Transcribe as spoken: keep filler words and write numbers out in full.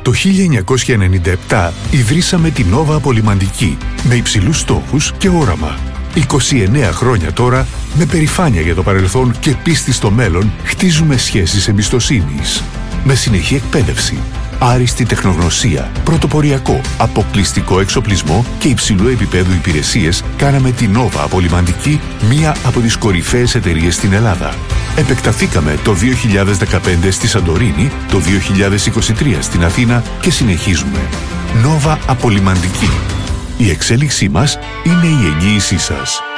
Το χίλια εννιακόσια ενενήντα επτά ιδρύσαμε την Nova Απολυμαντική με υψηλούς στόχους και όραμα. είκοσι εννέα χρόνια τώρα, με περηφάνεια για το παρελθόν και πίστη στο μέλλον, χτίζουμε σχέσεις εμπιστοσύνης. Με συνεχή εκπαίδευση, άριστη τεχνογνωσία, πρωτοποριακό, αποκλειστικό εξοπλισμό και υψηλού επίπεδου υπηρεσίες, κάναμε την Nova Απολυμαντική μία από τις κορυφαίες εταιρείες στην Ελλάδα. Επεκταθήκαμε το δύο χιλιάδες δεκαπέντε στη Σαντορίνη, το δύο χιλιάδες είκοσι τρία στην Αθήνα και συνεχίζουμε. Nova Απολυμαντική. Η εξέλιξή μας είναι η εγγύησή σας.